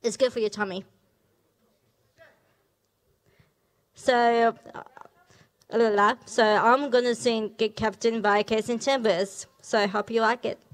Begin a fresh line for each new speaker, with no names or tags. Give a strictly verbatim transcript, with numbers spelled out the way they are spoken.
It's good for your tummy. So, uh, so I'm gonna sing "Get Captain" by Casey Chambers. So I hope you like it.